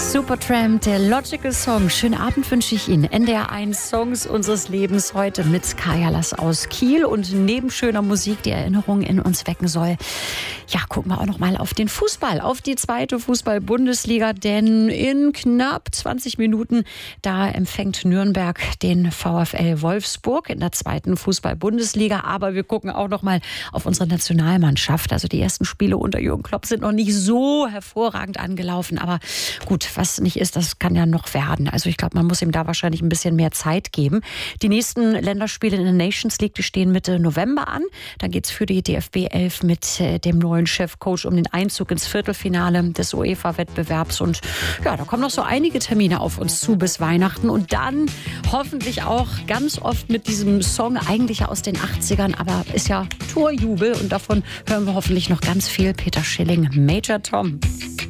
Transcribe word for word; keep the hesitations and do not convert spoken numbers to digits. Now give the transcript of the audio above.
Supertramp, der Logical Song. Schönen Abend wünsche ich Ihnen. N D R eins Songs unseres Lebens heute mit Kaya Lass aus Kiel. Und neben schöner Musik, die Erinnerung in uns wecken soll, ja, gucken wir auch noch mal auf den Fußball, auf die zweite Fußball-Bundesliga. Denn in knapp zwanzig Minuten, da empfängt Nürnberg den VfL Wolfsburg in der zweiten Fußball-Bundesliga. Aber wir gucken auch noch mal auf unsere Nationalmannschaft. Also die ersten Spiele unter Jürgen Klopp sind noch nicht so hervorragend angelaufen. Aber gut, was nicht ist, das kann ja noch werden. Also ich glaube, man muss ihm da wahrscheinlich ein bisschen mehr Zeit geben. Die nächsten Länderspiele in der Nations League, die stehen Mitte November an. Dann geht es für die D F B elf mit dem neuen Chefcoach um den Einzug ins Viertelfinale des UEFA-Wettbewerbs. Und ja, da kommen noch so einige Termine auf uns zu bis Weihnachten. Und dann hoffentlich auch ganz oft mit diesem Song, eigentlich aus den achtzigern, aber ist ja Torjubel. Und davon hören wir hoffentlich noch ganz viel. Peter Schilling, Major Tom.